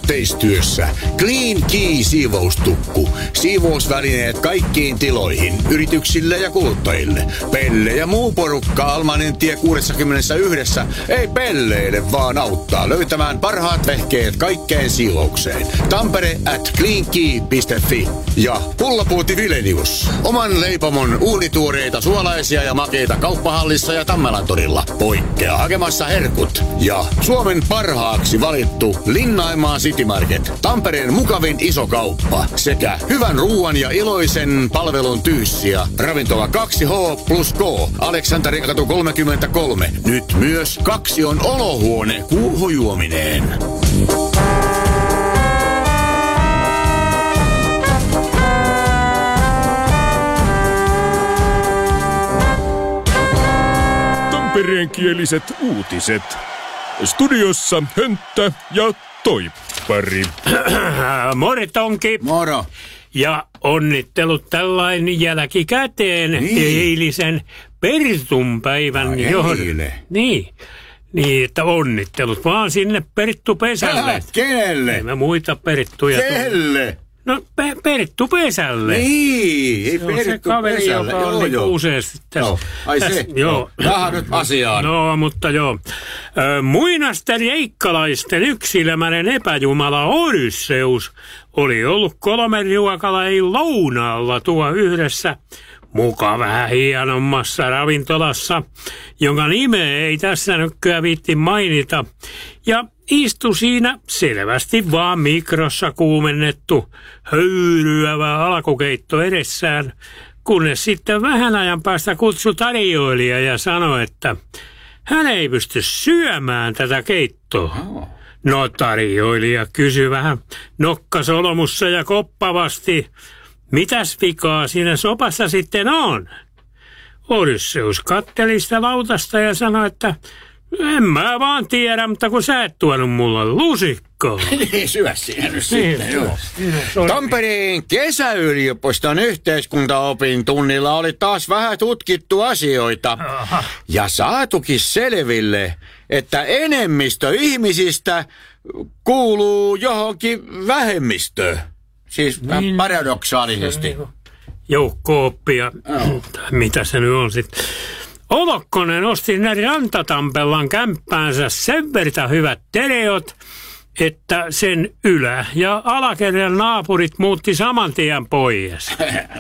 Yhteistyössä Clean Key siivoustukku. Siivousvälineet kaikkiin tiloihin, yrityksille ja kuluttajille. Pelle ja muu porukka Almanin tie 61 ei pelleile vaan auttaa löytämään parhaat vehkeet kaikkeen siivoukseen. Tampere at cleankey.fi ja Pullapuuti Vilenius. Oman leipomon uunituoreita suolaisia ja makeita Kauppahallissa ja Tammelantorilla. Poikkea hakemassa herkut. Ja Suomen parhaaksi valittu Linnaimaa City Market. Tampereen mukavin iso kauppa. Sekä hyvän ruuan ja iloisen palvelun tyyssiä. Ravintola 2H plus K. Aleksanterikatu 33. Nyt myös 2 on olohuone kuuhujuomineen. Tampereenkieliset uutiset. Studiossa Hönttä ja Toippari. Mortonki. Moro. Ja onnittelut tällainen jälkikäteen eilisen Pertun päivän johon. Niin, että onnittelut vaan sinne Perttu Pesälle. Kenelle? Ei mä muita Perttuja. Kelle? No Perttu Pesälle. Niin, ei se on Perttu se kaveri, Pesälle. joka on niin useasti tässä. No, ai se? Joo. Vähän nyt asiaan. No, mutta joo. Muinasten jeikkalaisten yksilömäinen epäjumala Odysseus oli ollut 3 ruokalajin lounaalla tuo yhdessä muka vähän hienommassa ravintolassa, jonka nimeä ei tässä nykyään viitti mainita, ja istui siinä selvästi vaan mikrossa kuumennettu höyryävä alkukeitto edessään, kunnes sitten vähän ajan päästä kutsui tarjoilija ja sanoi, että hän ei pysty syömään tätä keittoa. No tarjoilija kysyi vähän nokkasolmussa ja koppavasti, mitäs vikaa siinä sopassa sitten on? Odysseus katteli sitä lautasta ja sanoi, että en mä vaan tiedä, mutta kun sä et tuonut mulle lusikkaa. Niin, syö siinä nyt sitten, joo. Tampereen kesäyliopiston yhteiskuntaopin tunnilla oli taas vähän tutkittu asioita. Ja saatukin selville, että enemmistö ihmisistä kuuluu johonkin vähemmistöön. Siis niin, paradoksaalisesti. Joukko-oppia, mitä se nyt on sitten. Olokkonen osti ne Rantatampellan kämppäänsä sen verran hyvät tereot, että sen ylä- ja alakerran naapurit muutti saman tien pois.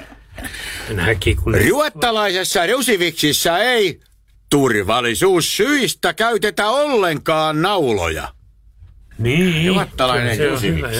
Ruottalaisessa Rusiviksissä ei turvallisuussyistä käytetä ollenkaan nauloja. Niin. Ruottalainen Rusiviksi.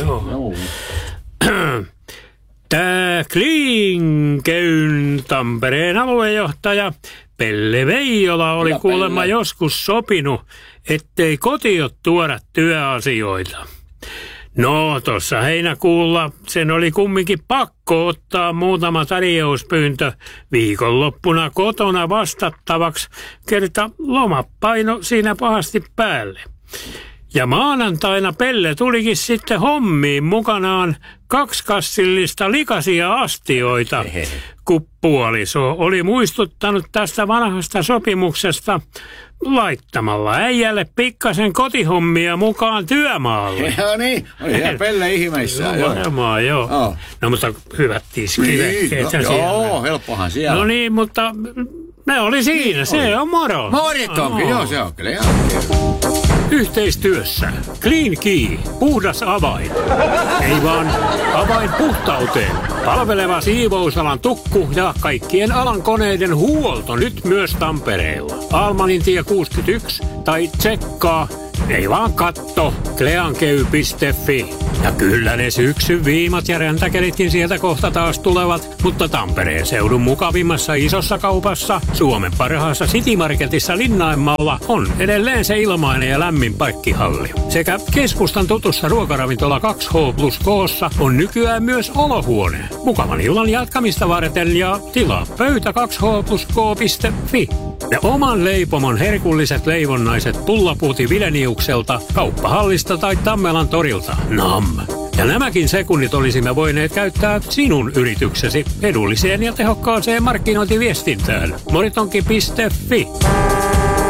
Tämä Klinkeyn Tampereen aluejohtaja Pelle Veijola oli kuulemma joskus sopinut, ettei kotiin tuoda työasioita. No, tuossa heinäkuulla sen oli kumminkin pakko ottaa muutama tarjouspyyntö viikonloppuna kotona vastattavaksi, kerta lomapaino siinä pahasti päälle. Ja maanantaina Pelle tulikin sitten hommiin mukanaan 2 kassillista likaisia astioita, kun puoliso oli muistuttanut tästä vanhasta sopimuksesta laittamalla äijälle pikkasen kotihommia mukaan työmaalle. Joo niin, oli ihan Pelle ihmeissään. Varmaan, joo. No mutta hyvät tiskivehkeet siellä. Joo, helppohan siellä. No niin, mutta ne oli siinä, se on moro. Morit onkin, joo se on kyllä ihan. Yhteistyössä Clean Key, puhdas avain. Ei vaan avain puhtauteen. Palveleva siivousalan tukku ja kaikkien alan koneiden huolto nyt myös Tampereella. Almanin tie 61 tai tsekkaa, ei vaan katto, cleankey.fi. Ja kyllä ne syksyn viimat ja räntäkelitkin sieltä kohta taas tulevat, mutta Tampereen seudun mukavimmassa isossa kaupassa, Suomen parhaassa City Marketissa Linnainmaalla on edelleen se ilmainen ja lämmin parkkihalli. Sekä keskustan tutussa ruokaravintola 2H plus K:ssa on nykyään myös olohuone. Mukavan illan jatkamista varten ja tilaa pöytä 2H plus K.fi. Ja oman leipomon herkulliset leivonnaiset Pullapuuti Vileniukselta, Kauppahallista tai Tammelan torilta. Nam! Ja nämäkin sekunnit olisimme voineet käyttää sinun yrityksesi edulliseen ja tehokkaaseen markkinointiviestintään. Moritonki.fi